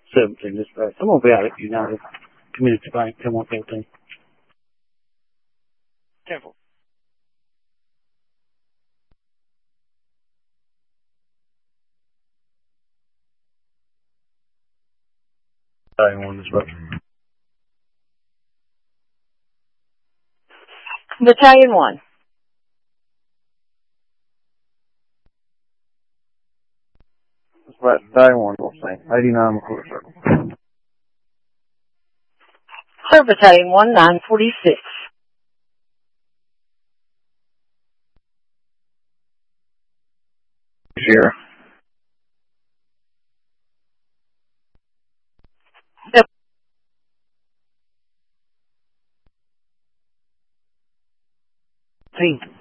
17 dispatch. I'm going to be out at United Community Bank, 10-1-15. 10-4. Battalion 1 dispatch. Battalion 1. Dispatch, Battalion 1, 89 McClure Circle. Clear Battalion 1, 946. Sierra. Yep. Team.